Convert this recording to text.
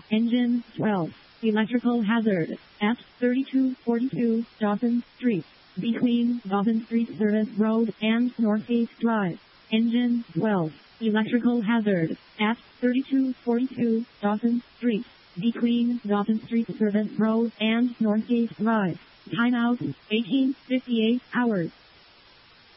Engine 12. Electrical hazard. F3242 Dawson Street. Between Dawson Street Service Road and Northgate Drive. Engine 12. Electrical hazard. F3242 Dawson Street. Between Dawson Street Service Road and Northgate Drive. Timeout 18:58 hours.